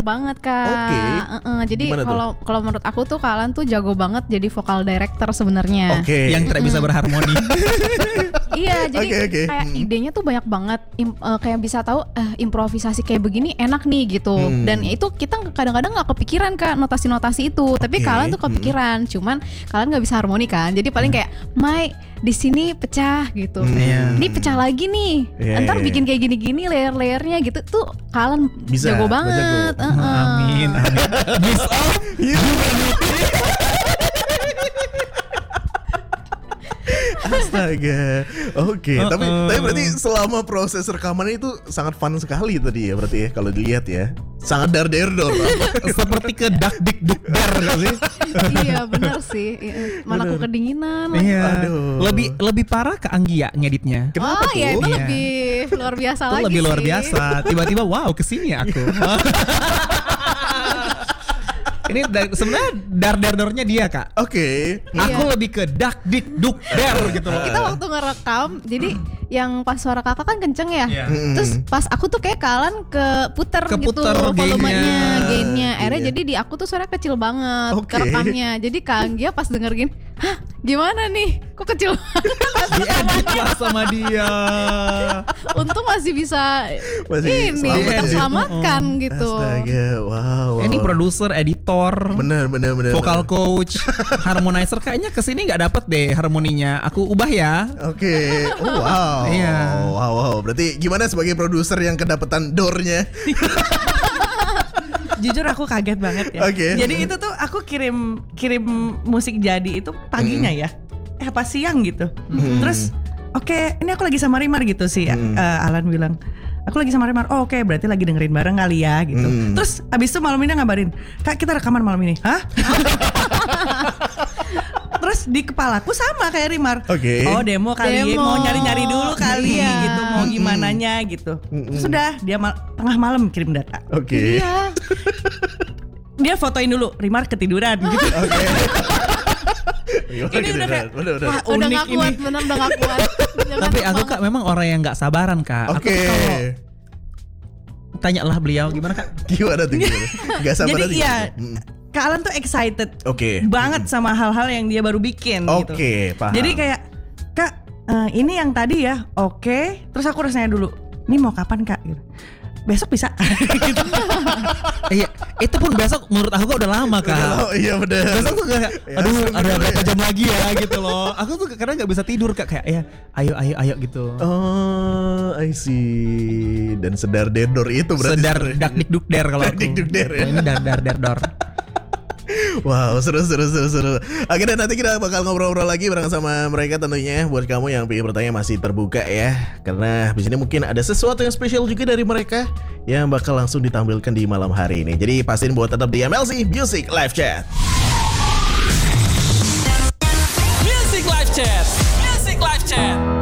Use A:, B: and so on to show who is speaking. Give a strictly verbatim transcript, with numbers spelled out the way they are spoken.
A: banget Kak.
B: Oke.
A: Uh-uh. Jadi
B: Gimana tuh?
A: kalau kalau menurut aku tuh Kak Alan tuh jago banget jadi vokal director sebenarnya.
B: Oke.
C: Yang tidak bisa berharmoni.
A: Iya, jadi
B: Oke, oke.
A: kayak
B: Hmm.
A: idenya tuh banyak banget. Im- uh, kayak bisa tahu eh, improvisasi kayak begini enak nih gitu.
B: Hmm.
A: Dan itu kita kadang-kadang nggak kepikiran Kak notasi-notasi itu. Tapi
B: Oke.
A: kalian tuh kepikiran. Cuman kalian nggak bisa harmoni kan. Jadi paling kayak Mai di sini pecah gitu.
B: Hmm.
C: Iya.
A: Ini pecah lagi nih.
B: Iya,
A: Ntar
B: iya,
A: bikin
B: iya.
A: kayak gini-gini layer-layernya gitu tuh kalian
B: Bisa,
A: jago
B: jago.
A: banget. Uh-uh.
C: Amin, amin. Miss Om.
B: Astaga. Oke,
C: Uh-uh.
B: tapi tapi berarti selama proses rekaman itu sangat fun sekali tadi ya berarti ya kalau dilihat ya. Sangat dar der dor.
C: Seperti ke dak dik duk dar gak sih?
A: Iya benar sih. Iya. Mana aku kedinginan.
C: Iya.
B: Aduh.
C: Lebih lebih parah ke Anggia ngeditnya.
B: Kenapa
A: oh iya
B: tuh?
A: itu
C: Iya.
A: lebih luar biasa
C: Itu
A: lagi
C: lebih luar
A: sih.
C: biasa. Tiba-tiba wow kesini ya aku. Ini da- sebenarnya dar der dornya dia Kak.
B: Oke.
C: Aku
A: Iya.
C: lebih ke dak dik duk der gitu loh.
A: Kita waktu ngerekam, jadi yang pas suara kakak kan kenceng ya.
C: Iya.
B: Mm-mm.
A: Terus pas aku tuh kayak kalian keputer, gitu
C: Keputer
A: volumenya,
C: gainnya.
A: gainnya. Akhirnya
B: Iya.
A: jadi di aku tuh suara kecil banget
B: Oke.
A: kerekamnya. Jadi Kak Anggia pas denger gini, hah gimana nih? Kok kecil banget?
C: Diedit lah sama dia.
A: Untung masih bisa
B: Masih
A: ini
B: selamat.
A: terselamatkan gitu.
B: Astaga, wow. wow.
C: Ini produser, editor,
B: Bener bener bener.
C: vokal
B: bener.
C: coach, harmonizer. Kayaknya kesini nggak dapet deh harmoninya. Aku ubah ya.
B: Oke. Oh, wow.
C: Iya.
B: Wow wow. Berarti gimana sebagai produser yang kedapetan dornya?
D: Jujur aku kaget banget ya.
B: Oke.
D: Jadi itu tuh aku kirim kirim musik jadi itu paginya ya. Eh apa siang gitu. Terus oke, ini aku lagi sama Rimar gitu sih.
B: Mm.
D: eh, Alan bilang, aku lagi sama Rimar. Oh oke, berarti lagi dengerin bareng kali ya gitu.
B: Mm.
D: Terus abis itu malam ini ngabarin, Kak kita rekaman malam ini. Hah? Terus di kepalaku sama kayak Rimar.
B: Oke.
D: Oh demo kali,
A: Demo.
D: mau nyari-nyari dulu kali
A: Iya.
D: gitu, mau gimananya gitu. Sudah dia mal- tengah malam kirim data.
B: Oke.
A: Iya.
D: Dia fotoin dulu, Rimar ketiduran gitu.
B: Oke.
D: Ini udah kayak,
B: udah udah.
D: wah
A: Udah
D: unik
A: gak kuat,
D: ini.
A: bener udah gak kuat. Jangan
C: Tapi aku
A: banget.
C: Kak memang orang yang nggak sabaran Kak. Aku
B: Oke.
C: tuh kalau tanyalah beliau gimana Kak?
B: Gimana tuh gimana? Gak sabar
D: Jadi
B: aja
D: iya,
B: gitu. Mm.
D: Kak Alan tuh excited
B: Oke.
D: banget sama hal-hal yang dia baru bikin gitu.
B: Oke, paham.
D: Jadi kayak, Kak eh, ini yang tadi ya, oke. Terus aku harus nanya dulu, ini mau kapan Kak? Gitu. Besok bisa. Gitu.
C: Iya, itu pun besok menurut aku udah lama Kak.
B: Oh iya bener.
C: Besok tuh kayak,
B: Ya,
C: aduh
B: bener
C: ada
B: ya.
C: berapa jam lagi ya gitu loh. Aku tuh kadang nggak bisa tidur Kak, kayak ya ayo ayo ayo gitu.
B: Oh, I see. Dan sedar dedor itu berarti.
C: Sedar
B: sebenarnya.
C: dak dik duk der kalau
B: Dak
C: aku.
B: dik duk der ya.
C: Kalau ini dar dar der dor.
B: Wow, seru seru seru seru. Akhirnya nanti kita bakal ngobrol-ngobrol lagi bareng sama mereka tentunya. Buat kamu yang pengen bertanya masih terbuka ya. Karena di sini mungkin ada sesuatu yang spesial juga dari mereka yang bakal langsung ditampilkan di malam hari ini. Jadi pastiin buat tetap di M L C Music Live Chat.
E: Music Live Chat. Music Live Chat.